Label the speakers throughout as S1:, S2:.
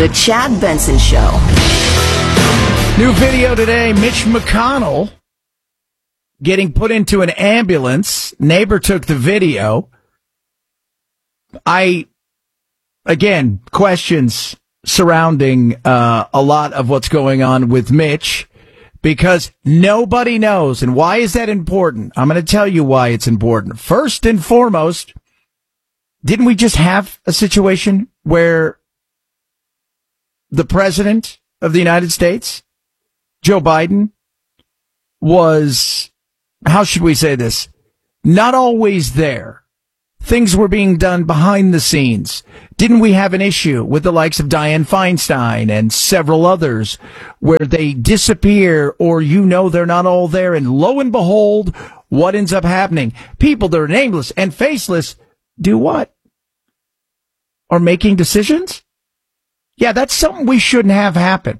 S1: The Chad Benson Show.
S2: New video today, Mitch McConnell getting put into an ambulance. Neighbor took the video. Again, questions surrounding a lot of what's going on with Mitch because nobody knows. And why is that important? I'm going to tell you why it's important. First and foremost, didn't we just have a situation where the president of the United States, Joe Biden, was, how should we say this, not always there? Things were being done behind the scenes. Didn't we have an issue with the likes of Dianne Feinstein and several others where they disappear or they're not all there, and lo and behold, what ends up happening? People that are nameless and faceless do what? Are making decisions? Yeah, that's something we shouldn't have happen.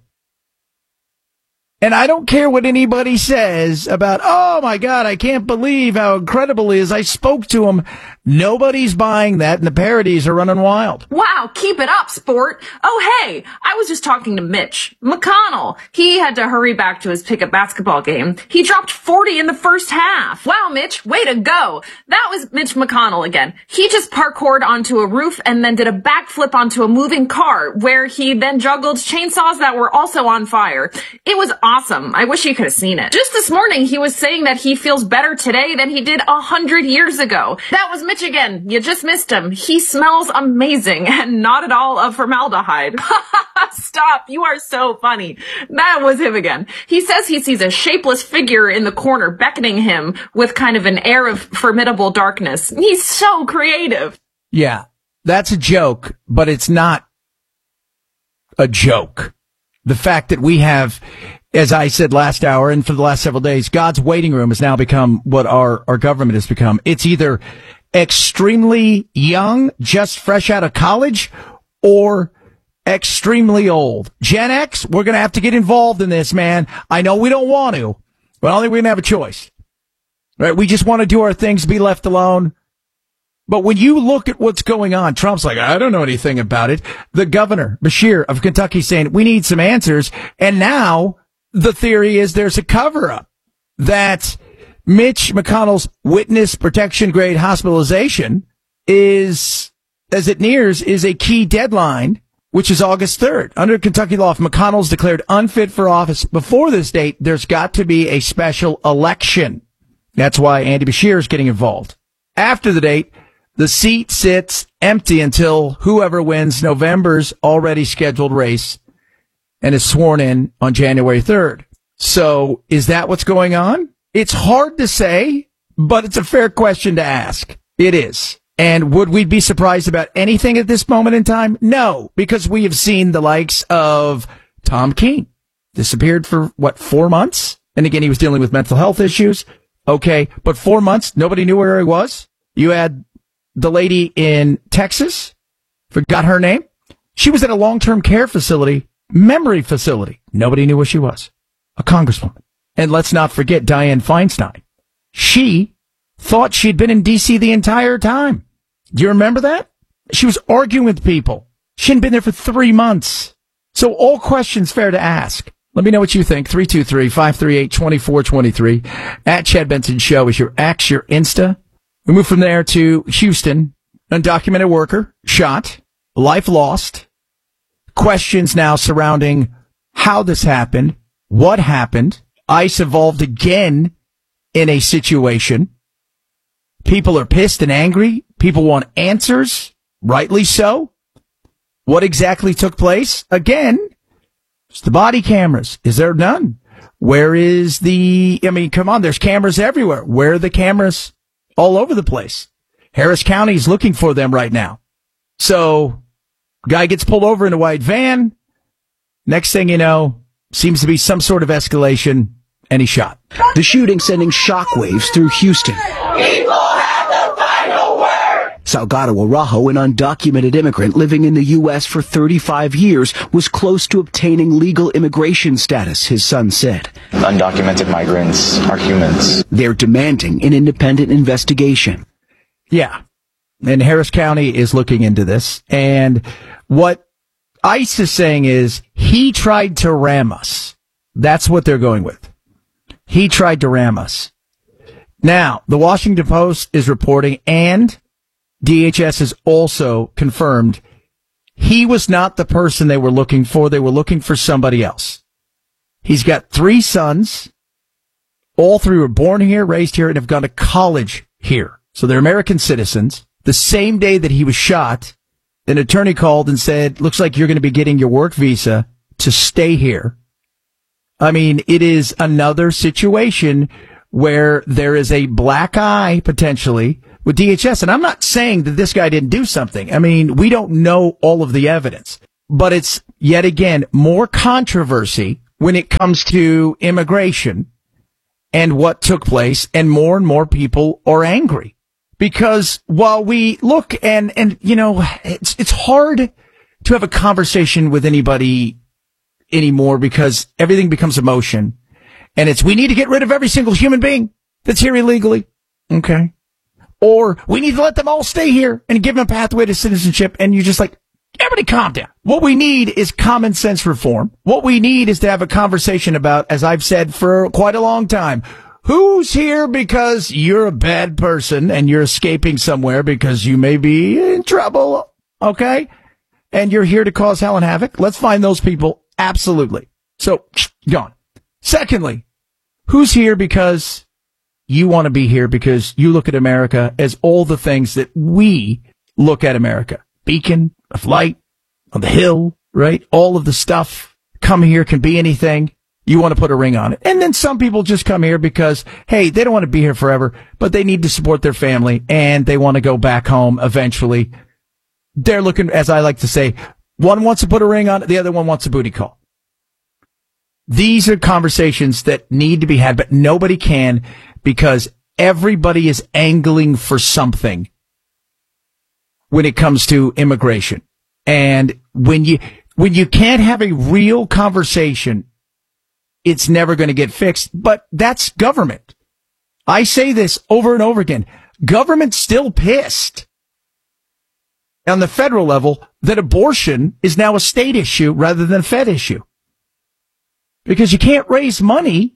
S2: And I don't care what anybody says about, oh my God, I can't believe how incredible it is. I spoke to him. Nobody's buying that, and the parodies are running wild.
S3: Wow, keep it up, sport. Oh, hey, I was just talking to Mitch McConnell. He had to hurry back to his pickup basketball game. He dropped 40 in the first half. Wow, Mitch, way to go. That was Mitch McConnell again. He just parkoured onto a roof and then did a backflip onto a moving car where he then juggled chainsaws that were also on fire. It was awesome. I wish you could have seen it. Just this morning, he was saying that he feels better today than he did 100 years ago. That was Mitch again. You just missed him. He smells amazing and not at all of formaldehyde. Stop. You are so funny. That was him again. He says he sees a shapeless figure in the corner beckoning him with kind of an air of formidable darkness. He's so creative.
S2: Yeah, that's a joke, but it's not a joke. The fact that we have, as I said last hour and for the last several days, God's waiting room has now become what our government has become. It's either extremely young, just fresh out of college, or extremely old. Gen X, we're going to have to get involved in this, man. I know we don't want to, but I don't think we're going to have a choice. Right? We just want to do our things, be left alone. But when you look at what's going on, Trump's like, I don't know anything about it. The governor, Beshear of Kentucky, saying we need some answers. And now the theory is there's a cover-up that Mitch McConnell's witness protection grade hospitalization is, as it nears, is a key deadline, which is August 3rd. Under Kentucky law, if McConnell's declared unfit for office before this date, there's got to be a special election. That's why Andy Beshear is getting involved. After the date, the seat sits empty until whoever wins November's already scheduled race and is sworn in on January 3rd. So is that what's going on? It's hard to say, but it's a fair question to ask. It is. And would we be surprised about anything at this moment in time? No, because we have seen the likes of Tom Keene. Disappeared for, 4 months? And again, he was dealing with mental health issues. Okay, but 4 months, nobody knew where he was. You had the lady in Texas, forgot her name. She was at a long-term care facility, memory facility. Nobody knew where she was. A congresswoman. And let's not forget Dianne Feinstein. She thought she'd been in D.C. the entire time. Do you remember that? She was arguing with people. She hadn't been there for 3 months. So all questions fair to ask. Let me know what you think. 323-538-2423. At Chad Benson Show is your X, your Insta. We move from there to Houston. Undocumented worker shot, life lost. Questions now surrounding how this happened, what happened. ICE involved again in a situation. People are pissed and angry. People want answers, rightly so. What exactly took place? Again, it's the body cameras. Is there none? Where is come on, there's cameras everywhere. Where are the cameras? All over the place. Harris County is looking for them right now. So, guy gets pulled over in a white van. Next thing you know, seems to be some sort of escalation, and he shot.
S4: The shooting sending shockwaves through Houston.
S5: People have the final word!
S4: Salgado Araujo, an undocumented immigrant living in the U.S. for 35 years, was close to obtaining legal immigration status, his son said.
S6: Undocumented migrants are humans.
S4: They're demanding an independent investigation.
S2: Yeah. And Harris County is looking into this. And what ICE is saying is he tried to ram us. That's what they're going with. He tried to ram us. Now, the Washington Post is reporting, and DHS has also confirmed he was not the person they were looking for. They were looking for somebody else. He's got 3 sons. All 3 were born here, raised here, and have gone to college here. So they're American citizens. The same day that he was shot, an attorney called and said, looks like you're going to be getting your work visa to stay here. I mean, it is another situation where there is a black eye potentially with DHS. And I'm not saying that this guy didn't do something. I mean, we don't know all of the evidence, but it's yet again more controversy when it comes to immigration and what took place, and more people are angry because while we look and you know, it's hard to have a conversation with anybody anymore because everything becomes emotion, and it's we need to get rid of every single human being that's here illegally. Okay. Or we need to let them all stay here and give them a pathway to citizenship. And you're just like, everybody calm down. What we need is common sense reform. What we need is to have a conversation about, as I've said for quite a long time, who's here because you're a bad person and you're escaping somewhere because you may be in trouble. Okay. And you're here to cause hell and havoc. Let's find those people. Absolutely. So gone. Secondly, who's here because you want to be here because you look at America as all the things that we look at America. Beacon of light on the hill, right? All of the stuff. Come here can be anything. You want to put a ring on it. And then some people just come here because, hey, they don't want to be here forever, but they need to support their family and they want to go back home eventually. They're looking, as I like to say, one wants to put a ring on it, the other one wants a booty call. These are conversations that need to be had, but nobody can because everybody is angling for something when it comes to immigration. And when you can't have a real conversation, it's never going to get fixed. But that's government. I say this over and over again. Government's still pissed on the federal level that abortion is now a state issue rather than a Fed issue. Because you can't raise money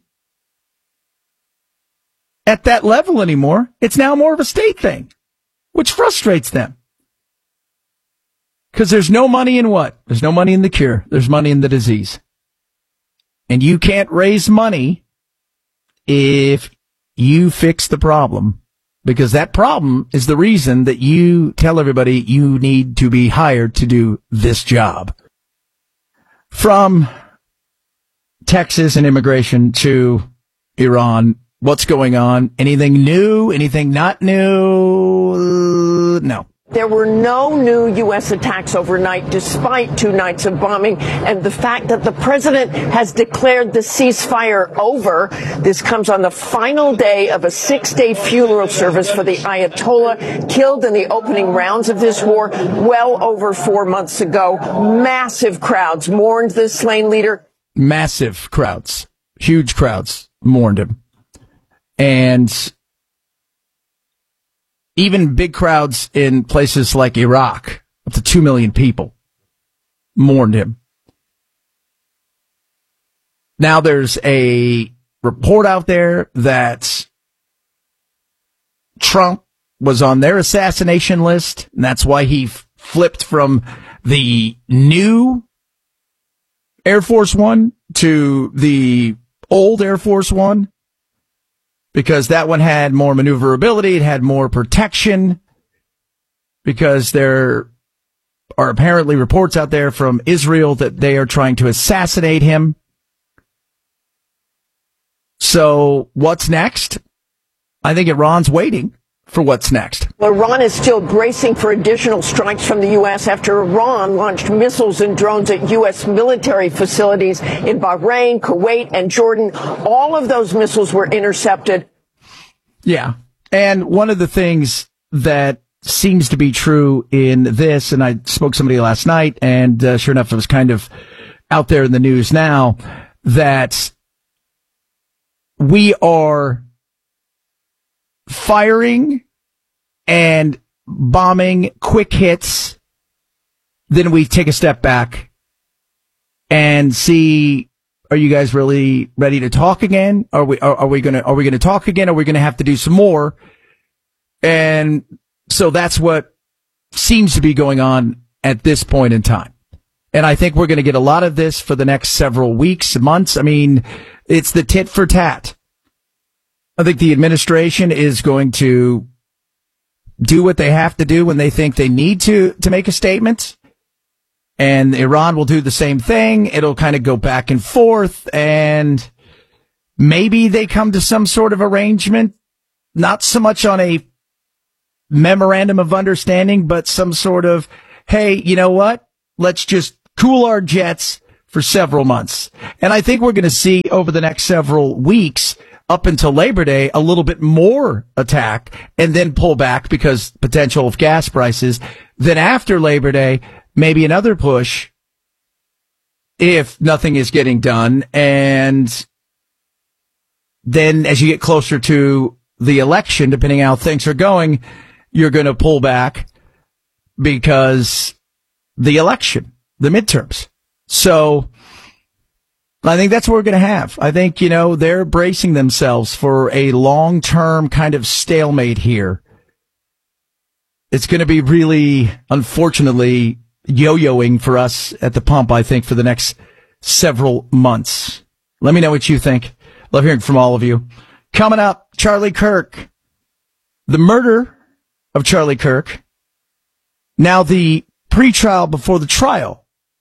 S2: at that level anymore. It's now more of a state thing, which frustrates them. Because there's no money in what? There's no money in the cure. There's money in the disease. And you can't raise money if you fix the problem. Because that problem is the reason that you tell everybody you need to be hired to do this job. From Texas and immigration to Iran, what's going on? Anything new? Anything not new? No.
S1: There were no new U.S. attacks overnight, despite 2 nights of bombing, and the fact that the president has declared the ceasefire over. This comes on the final day of a 6-day funeral service for the Ayatollah, killed in the opening rounds of this war well over 4 months ago. Massive crowds mourned the slain leader.
S2: Massive crowds, huge crowds mourned him. And even big crowds in places like Iraq, up to 2 million people, mourned him. Now there's a report out there that Trump was on their assassination list, and that's why he flipped from the new Air Force One to the old Air Force One. Because that one had more maneuverability, it had more protection, because there are apparently reports out there from Israel that they are trying to assassinate him. So what's next? I think Iran's waiting for what's next.
S1: Iran is still bracing for additional strikes from the U.S. after Iran launched missiles and drones at U.S. military facilities in Bahrain, Kuwait, and Jordan. All of those missiles were intercepted.
S2: Yeah. And one of the things that seems to be true in this, and I spoke to somebody last night, and sure enough, it was kind of out there in the news now, that we are firing and bombing quick hits, then we take a step back and see, are you guys really ready to talk again? Are we going to talk again? Are we going to have to do some more? And so that's what seems to be going on at this point in time. And I think we're going to get a lot of this for the next several weeks, months. I mean, it's the tit for tat. I think the administration is going to do what they have to do when they think they need to make a statement. And Iran will do the same thing. It'll kind of go back and forth, and maybe they come to some sort of arrangement, not so much on a memorandum of understanding, but some sort of, hey, you know what? Let's just cool our jets for several months. And I think we're going to see over the next several weeks, up until Labor Day, a little bit more attack and then pull back because potential of gas prices. Then after Labor Day, maybe another push if nothing is getting done. And then as you get closer to the election, depending how things are going, you're going to pull back because the election, the midterms. So I think that's what we're going to have. I think, they're bracing themselves for a long-term kind of stalemate here. It's going to be really, unfortunately, yo-yoing for us at the pump, I think, for the next several months. Let me know what you think. Love hearing from all of you. Coming up, Charlie Kirk. The murder of Charlie Kirk. Now the pretrial before the trial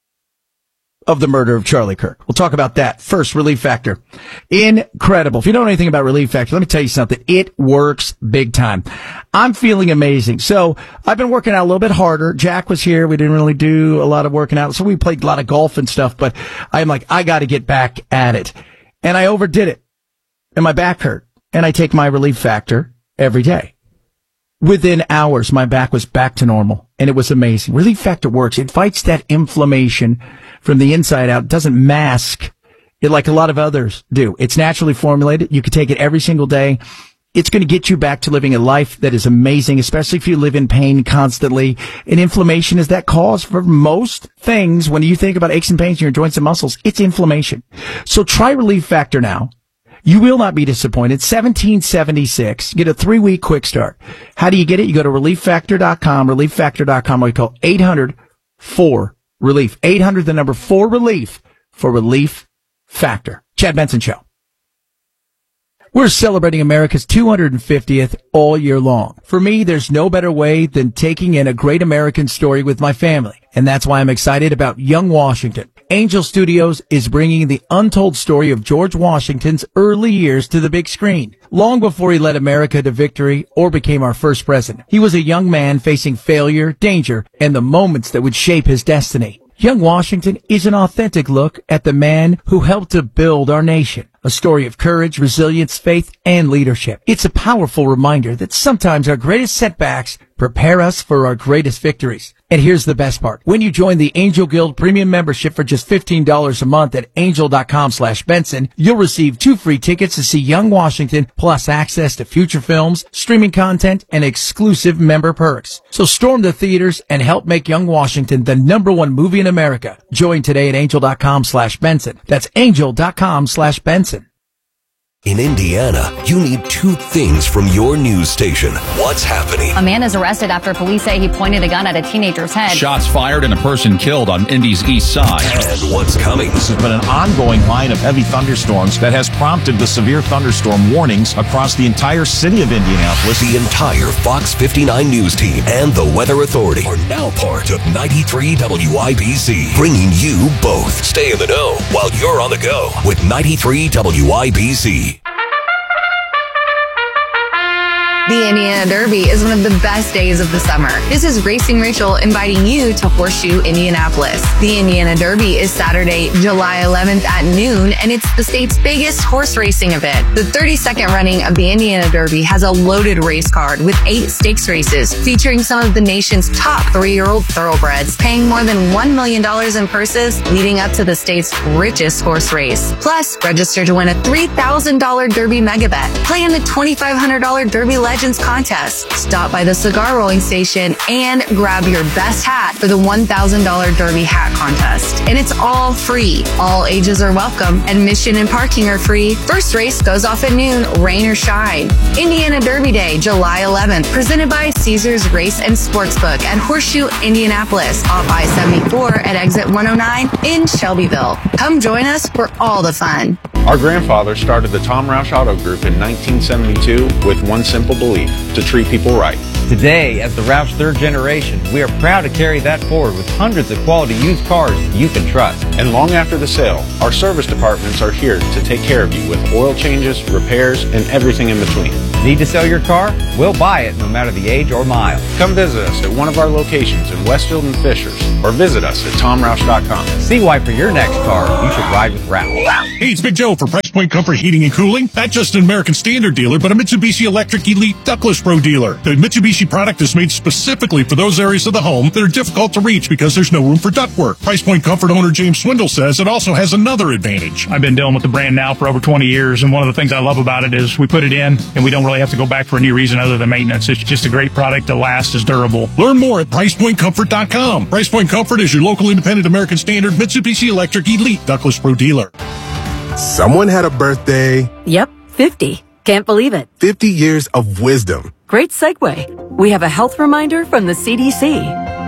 S2: of the murder of Charlie Kirk. We'll talk about that. First, Relief Factor. Incredible. If you don't know anything about Relief Factor, let me tell you something. It works big time. I'm feeling amazing. So I've been working out a little bit harder. Jack was here. We didn't really do a lot of working out. So we played a lot of golf and stuff, but I'm like, I got to get back at it. And I overdid it. And my back hurt. And I take my Relief Factor every day. Within hours, my back was back to normal, and it was amazing. Relief Factor works. It fights that inflammation from the inside out. It doesn't mask it like a lot of others do. It's naturally formulated. You can take it every single day. It's going to get you back to living a life that is amazing, especially if you live in pain constantly. And inflammation is that cause for most things. When you think about aches and pains in your joints and muscles, it's inflammation. So try Relief Factor now. You will not be disappointed. $17.76. Get a 3-week quick start. How do you get it? You go to relieffactor.com, relieffactor.com, or you call 800-4-RELIEF. 800, the number 4-RELIEF for Relief Factor. Chad Benson Show. We're celebrating America's 250th all year long. For me, there's no better way than taking in a great American story with my family. And that's why I'm excited about Young Washington. Angel Studios is bringing the untold story of George Washington's early years to the big screen. Long before he led America to victory or became our first president, he was a young man facing failure, danger, and the moments that would shape his destiny. Young Washington is an authentic look at the man who helped to build our nation. A story of courage, resilience, faith, and leadership. It's a powerful reminder that sometimes our greatest setbacks prepare us for our greatest victories. And here's the best part. When you join the Angel Guild premium membership for just $15 a month at angel.com/Benson, you'll receive 2 free tickets to see Young Washington, plus access to future films, streaming content, and exclusive member perks. So storm the theaters and help make Young Washington the #1 movie in America. Join today at angel.com/Benson. That's angel.com/Benson.
S7: In Indiana, you need 2 things from your news station. What's happening?
S8: A man is arrested after police say he pointed a gun at a teenager's head.
S9: Shots fired and a person killed on Indy's east side.
S7: And what's coming?
S10: This has been an ongoing line of heavy thunderstorms that has prompted the severe thunderstorm warnings across the entire city of Indianapolis.
S7: The entire Fox 59 news team and the Weather Authority are now part of 93 WIBC, bringing you both. Stay in the know while you're on the go with 93 WIBC.
S8: The Indiana Derby is one of the best days of the summer. This is Racing Rachel inviting you to Horseshoe Indianapolis. The Indiana Derby is Saturday, July 11th at noon, and it's the state's biggest horse racing event. The 32nd running of the Indiana Derby has a loaded race card with 8 stakes races featuring some of the nation's top 3-year-old thoroughbreds, paying more than $1 million in purses leading up to the state's richest horse race. Plus, register to win a $3,000 Derby mega bet. Play in the $2,500 Derby Legend Legends contest. Stop by the cigar rolling station and grab your best hat for the $1,000 Derby hat contest. And it's all free. All ages are welcome. Admission and parking are free. First race goes off at noon, rain or shine. Indiana Derby Day, July 11th, presented by Caesars Race and Sportsbook at Horseshoe, Indianapolis, off I-74 at exit 109 in Shelbyville. Come join us for all the fun.
S11: Our grandfather started the Tom Roush Auto Group in 1972 with one simple belief: to treat people right.
S12: Today, as the Roush third generation, we are proud to carry that forward with hundreds of quality used cars you can trust.
S11: And long after the sale, our service departments are here to take care of you with oil changes, repairs, and everything in between.
S12: Need to sell your car? We'll buy it no matter the age or mile.
S11: Come visit us at one of our locations in Westfield and Fishers, or visit us at TomRoush.com.
S12: See why for your next car, you should ride with Roush.
S13: Hey, it's Big Joe for Price Point Comfort Heating and Cooling. Not just an American Standard dealer, but a Mitsubishi Electric Elite Ductless Pro dealer. The Mitsubishi product is made specifically for those areas of the home that are difficult to reach because there's no room for ductwork. Price Point Comfort owner James Swindle says it also has another advantage.
S14: I've been dealing with the brand now for over 20 years, and one of the things I love about it is we put it in, and we don't really have to go back for any reason other than maintenance. It's just a great product that lasts, is durable.
S13: Learn more at PricePointComfort.com. Price Point Comfort is your local independent American Standard Mitsubishi Electric Elite Ductless Pro dealer.
S15: Someone had a birthday.
S16: Yep, 50. Can't believe it.
S15: 50 years of wisdom.
S16: Great segue. We have a health reminder from the CDC.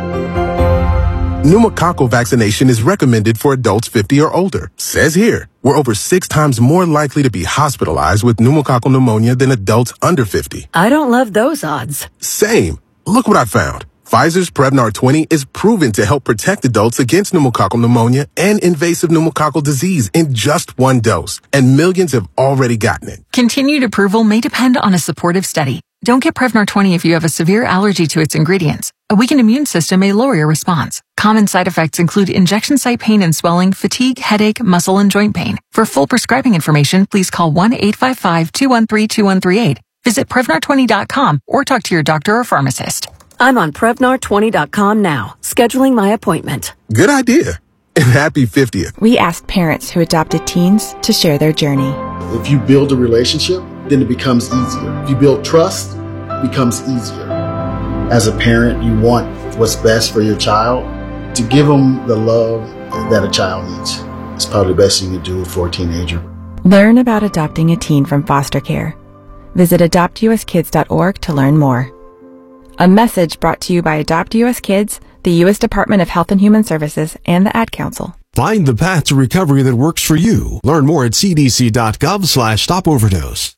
S15: Pneumococcal vaccination is recommended for adults 50 or older. Says here, we're over 6 times more likely to be hospitalized with pneumococcal pneumonia than adults under 50.
S16: I don't love those odds.
S15: Same. Look what I found. Pfizer's Prevnar 20 is proven to help protect adults against pneumococcal pneumonia and invasive pneumococcal disease in just one dose. And millions have already gotten it.
S17: Continued approval may depend on a supportive study. Don't get Prevnar 20 if you have a severe allergy to its ingredients. A weakened immune system may lower your response. Common side effects include injection site pain and swelling, fatigue, headache, muscle, and joint pain. For full prescribing information, please call 1-855-213-2138. Visit Prevnar20.com or talk to your doctor or pharmacist.
S16: I'm on Prevnar20.com now, scheduling my appointment.
S15: Good idea. And happy 50th.
S18: We asked parents who adopted teens to share their journey.
S19: If you build a relationship, then it becomes easier. If you build trust, it becomes easier. As a parent, you want what's best for your child. To give them the love that a child needs. It's probably the best thing you can do for a teenager.
S18: Learn about adopting a teen from foster care. Visit adoptuskids.org to learn more. A message brought to you by Adopt US Kids, the U.S. Department of Health and Human Services, and the Ad Council.
S20: Find the path to recovery that works for you. Learn more at cdc.gov/stopoverdose.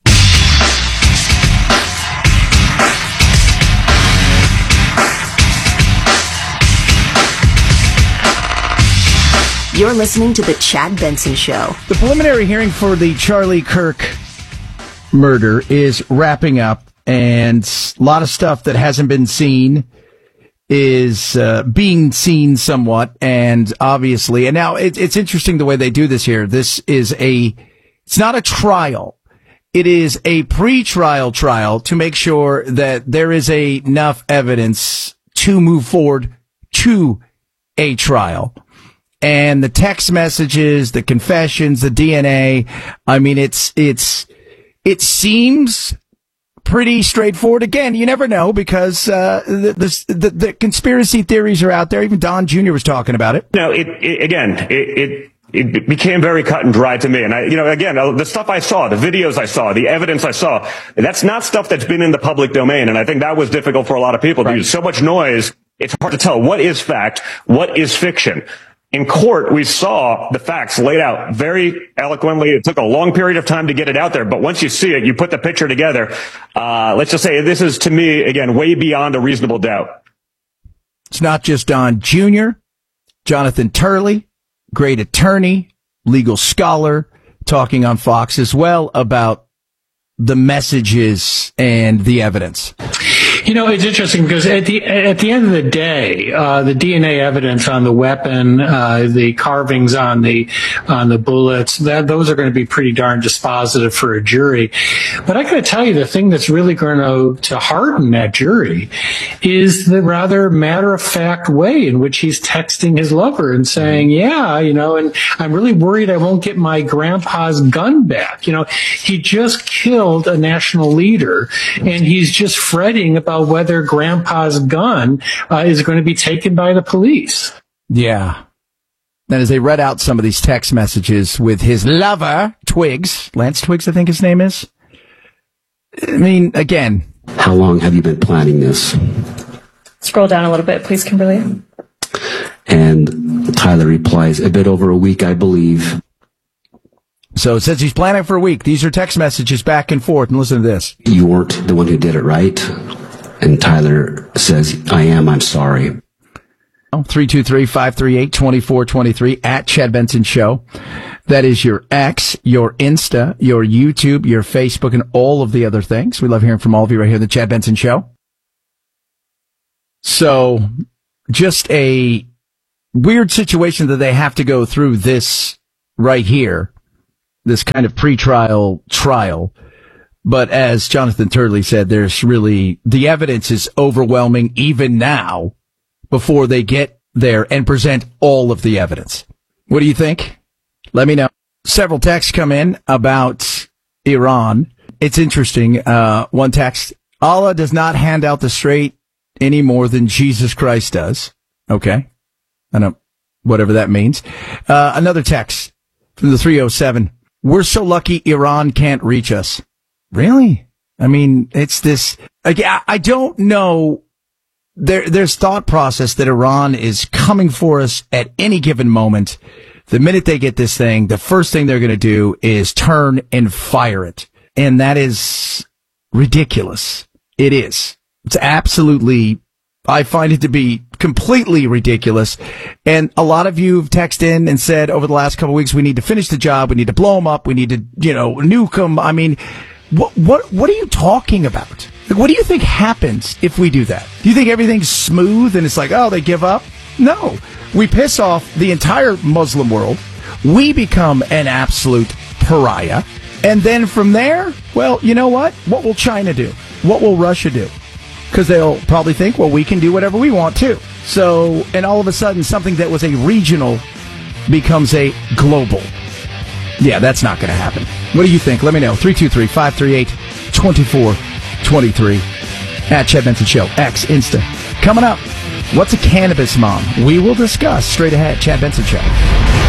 S21: You're listening to The Chad Benson Show.
S2: The preliminary hearing for the Charlie Kirk murder is wrapping up, and a lot of stuff that hasn't been seen is being seen somewhat, and obviously, and now it's interesting the way they do this here. This is it's not a trial. It is a pre-trial trial to make sure that there is enough evidence to move forward to a trial. And the text messages, the confessions, the DNA, I mean, it seems pretty straightforward. Again, you never know because the conspiracy theories are out there. Even Don Jr. was talking about it.
S22: No, it became very cut and dry to me. And the stuff I saw, the videos I saw, the evidence I saw, that's not stuff that's been in the public domain. And I think that was difficult for a lot of people. There's so much noise. It's hard to tell what is fact, what is fiction. In court, we saw the facts laid out very eloquently. It took a long period of time to get it out there, but once you see it, you put the picture together. Let's just say this is, to me, again, way beyond a reasonable doubt.
S2: It's not just Don Jr., Jonathan Turley, great attorney, legal scholar, talking on Fox as well about the messages and the evidence.
S3: It's interesting because at the end of the day, the DNA evidence on the weapon, the carvings on the bullets, those are going to be pretty darn dispositive for a jury. But I got to tell you, the thing that's really going to harden that jury is the rather matter-of-fact way in which he's texting his lover and saying, and I'm really worried I won't get my grandpa's gun back. He just killed a national leader, and he's just fretting about whether grandpa's gun is going to be taken by the police.
S2: Yeah. And as they read out some of these text messages with his lover, Twiggs, Lance Twiggs, I think his name is. I mean, again.
S5: How long have you been planning this?
S23: Scroll down a little bit, please, Kimberly.
S5: And Tyler replies, a bit over a week, I believe.
S2: So it says he's planning for a week. These are text messages back and forth. And listen to this.
S5: You weren't the one who did it, right? And Tyler says, I am. I'm sorry.
S2: 323-538-2423 at Chad Benson Show. That is your X, your Insta, your YouTube, your Facebook, and all of the other things. We love hearing from all of you right here on the Chad Benson Show. So just a weird situation that they have to go through this right here, this kind of pretrial trial. But as Jonathan Turley said, there's really, the evidence is overwhelming even now before they get there and present all of the evidence. What do you think? Let me know. Several texts come in about Iran. It's interesting. One text, Allah does not hand out the straight any more than Jesus Christ does. Okay. I don't, whatever that means. Another text from the 307. We're so lucky Iran can't reach us. Really? I mean, it's this, I don't know. There's thought process that Iran is coming for us at any given moment. The minute they get this thing, the first thing they're going to do is turn and fire it. And that is ridiculous. It is. It's absolutely, I find it to be completely ridiculous. And a lot of you have texted in and said over the last couple of weeks, we need to finish the job. We need to blow them up. We need to, nuke them. I mean, what are you talking about? Like, what do you think happens if we do that? Do you think everything's smooth and it's like, oh, they give up? No. We piss off the entire Muslim world. We become an absolute pariah. And then from there, well, you know what? What will China do? What will Russia do? Because they'll probably think, well, we can do whatever we want too. So, and all of a sudden, something that was a regional becomes a global. Yeah, that's not going to happen. What do you think? Let me know. 323-538-2423 at Chad Benson Show. X, Insta. Coming up, what's a cannabis mom? We will discuss straight ahead. Chad Benson Show.